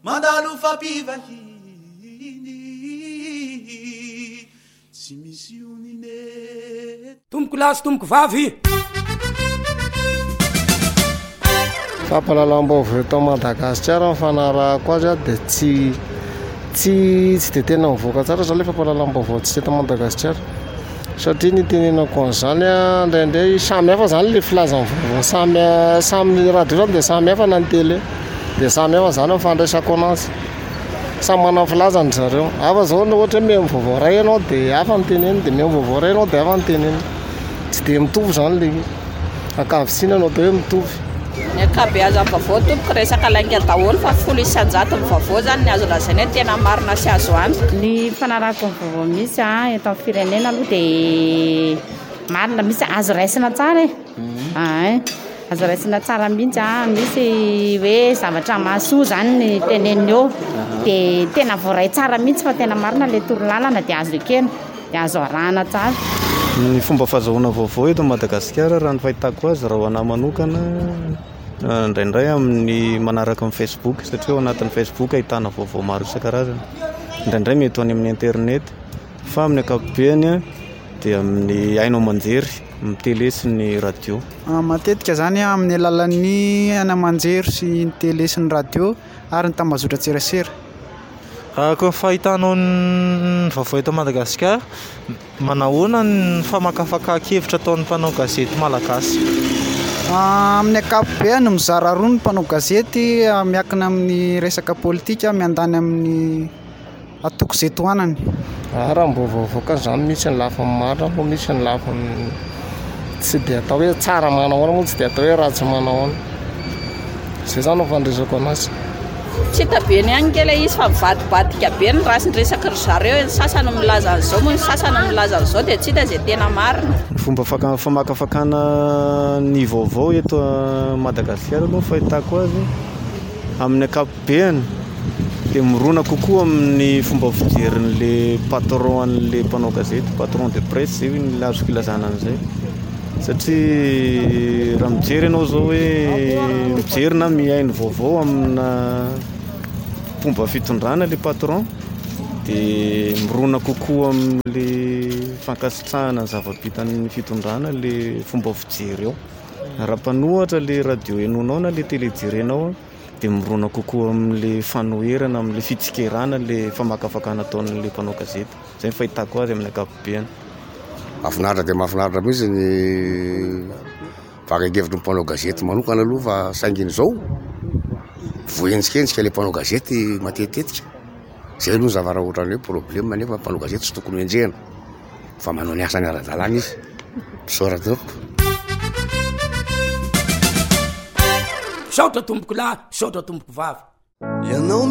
mandalo fampivahiny tsy misy onine tomboko lasy tomboko vavy fampahalalam-baovao eto Madagasikara mifanarahako azy dia tsy de tena mivoaka tsara zany le fampahalalam-baovao tsy eto Madagasikara satria ny tenenako an'izany indraindray samy hafa zany le filazan'ny vaovao samy radio zany dia samy hafa na ny télé dia samy hafa zany mifandraisako anazy samy manana filazany zareo hafa zao ny ohatra hoe miha vaovao ray ianao dia hafa ny teneny dia miha vaovao ray ianao dia hafa ny teneny tsy dia mitovy zany le ankavitsina anao dia hoe mitovy ny akabeazan'ny vaovao tompoko resaka lainga daholo fa folo isan-jato ny vaovao zany ny azo lazaina hoe tena marina sy azo antoka. Ny fanarahako ny vaovao misy eto amin'ny firenena aloha dia marina misy azo raisina tsara azo raisina tsara mihitsy misy hoe zavatra mahasoa zany ny teneniny eo dia tena voaray tsara mihitsy fa tena marina le torolalana dia azo ekena dia azo arahana tsara. Ny fomba fahazahoana vaovao eto Madagasikara raha ny fahitako azy raha ho anahy manokana indraindray amin'ny manaraka amin'ny Facebook satria ao anatin'ny Facebook ahitana vaovao maro isan-karazany indraindray mety any amin'ny internet fa amin'ny ankapobeny dia amin'ny hainao manjery amin'ny télé sy ny radio. Matetika zany amin'ny alalan'ny ana manjery sy ny télé sy ny radio ary ny tambazotra tserasera. Koa fahitanao ny vaovao eto Madagasikara manahoana ny famakafakankevitra ataon'ny mpanao gazety malagasy? Amin'ny ankapobeny mizara roa ny mpanao gazety miankina amin'ny resaka politika miandany amin'ny atoko izay tohanany. Raha mbovoavoaka zany misy ny lafiny marina moa misy ny lafiny tsy dia atao hoe tsara manahoana moa tsy dia atao hoe ratsy manahoana zay zany no fandresako anazy. Tsy tabeny any kely izy fa mivadibadika be ny rasin-dresaka ry zareo ny sasany milaza an'izao moa ny sasany milaza an'izao dia tsy hita izay tena marina. Ny fomba famakafakana ny vaovao eto Madagasikara aloha fahitako azy amin'ny ankapobeny dia mirona kokoa amin'ny fomba fijerin'le patron an'le mpanao gazety patron de presse zay ny azoko ilazana an'izay satria raha mijery ianao zao hoe mijery na mihaino vaovao amina fomba fitondrana le patron dia mirona kokoa amin'le fankasitrahana ny zava-bitan'ny fitondrana le fomba fijery eo raha mpanohatra le radio henonao na le télé jerenao dia mirona kokoa amin'le fanoherana amin'le fitsikerana le famakafakana ataon'le mpanao gazety zay ny fahitako azy amin'ny ankapobeny. Mahafinaritra dia mahafinaritra mihitsy ny vakan-kevitry ny mpanao gazety manokana aloha fa sainginy izao voenjikensika le mpanao gazety matetetika zay aloha zavara ohatran'ny hoe problème nefa mpanao gazety tsy tokony enjehana fa manao ny asany ara-dalàna izy soratoko. Saotra tomboko lahy saotra tomboko vavy.